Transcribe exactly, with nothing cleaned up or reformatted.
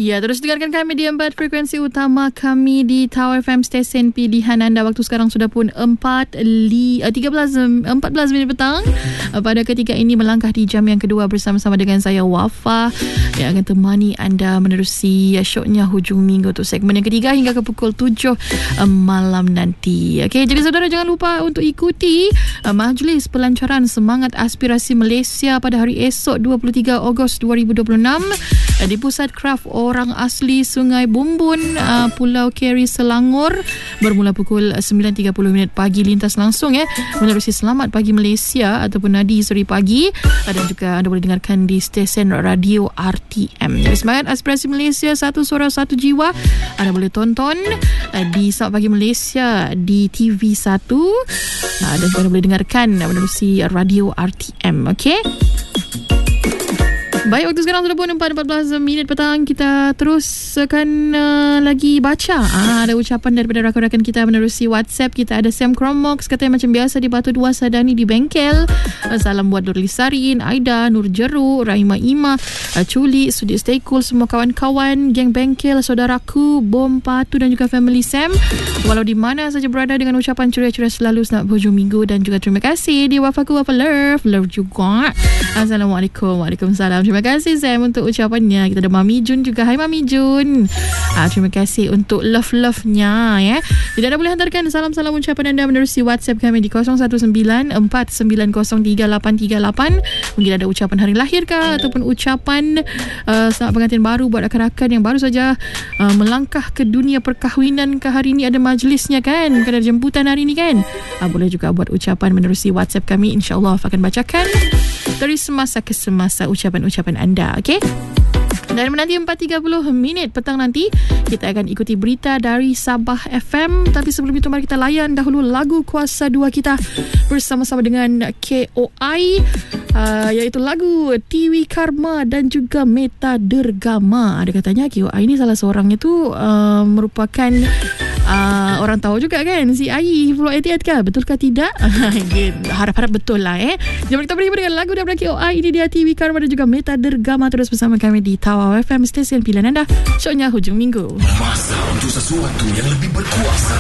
Ya, terus dengarkan kami di empat frekuensi utama kami di Tower F M, stesen pilihan anda. Waktu sekarang sudah pun empat, li, uh, tiga belas, empat belas minit petang. Uh, pada ketika ini melangkah di jam yang kedua bersama-sama dengan saya Wafa yang akan temani anda menerusi uh, syoknya hujung minggu untuk segmen yang ketiga hingga ke pukul tujuh uh, malam nanti. Okey, jadi saudara jangan lupa untuk ikuti uh, majlis pelancaran semangat aspirasi Malaysia pada hari esok dua puluh tiga Ogos dua ribu dua puluh enam uh, di Pusat Kraft Orang Asli Sungai Bumbun, uh, Pulau Keri, Selangor, bermula pukul sembilan tiga puluh minit pagi. Lintas langsung ya menerusi Selamat Pagi Malaysia ataupun Nadi Suri Pagi, uh, dan juga anda boleh dengarkan di stesen radio R T M. Jadi semangat aspirasi Malaysia, satu suara satu jiwa. Anda boleh tonton uh, di Selamat Pagi Malaysia di T V satu, uh, dan juga anda boleh dengarkan uh, menerusi radio R T M. Okey. Baik, waktu sekarang sudah pun empat belas minit petang. Kita teruskan uh, lagi baca. Ah, ada ucapan daripada rakan-rakan kita menerusi WhatsApp. Kita ada Sam Cromox, katanya macam biasa di Batu Dua Sadani di bengkel. Uh, salam buat Nurli Sarin, Aida, Nur Jeru, Rahima Ima, uh, Culi, Sudi Stay Cool, semua kawan-kawan, geng bengkel, saudaraku, Bom Patu dan juga family Sam. Walau di mana saja berada, dengan ucapan ceria-ceria selalu selamat hujung minggu. Dan juga terima kasih di Wafaku Wafa Love, Love juga. Assalamualaikum. Waalaikumsalam. Terima kasih Sam untuk ucapannya. Kita ada Mami Jun juga. Hai Mami Jun. Ah, terima kasih untuk love-love-nya ya. Jadi anda boleh hantarkan salam-salam ucapan anda menerusi WhatsApp kami di kosong satu sembilan empat sembilan kosong tiga lapan tiga lapan. Mungkin ada ucapan hari lahir kah, ataupun ucapan uh, selamat pengantin baru buat rakan-rakan yang baru saja uh, melangkah ke dunia perkahwinan ke hari ini. Ada majlisnya kan, mungkin ada jemputan hari ini kan. Uh, boleh juga buat ucapan menerusi WhatsApp kami. InsyaAllah akan bacakan dari semasa ke semasa ucapan-ucapan anda. Okey? Dan menanti empat tiga puluh minit petang nanti kita akan ikuti berita dari Sabah F M. Tapi sebelum itu mari kita layan dahulu lagu kuasa dua kita bersama-sama dengan K O I, uh, iaitu lagu Tiwi Karma dan juga Meta Dergama. Ada katanya K O I ini salah seorang itu uh, merupakan Uh, orang tahu juga kan, si Ai Pulau Etihad kah? Betulkah tidak? Harap-harap betul lah eh. Jom kita beri dengan lagu daripada K O I. Ini dia T V Karma dan juga Meta Dergama. Terus bersama kami di Tawau F M, stesen pilihan anda. Syoknya hujung minggu. Masa untuk sesuatu yang lebih berkuasa.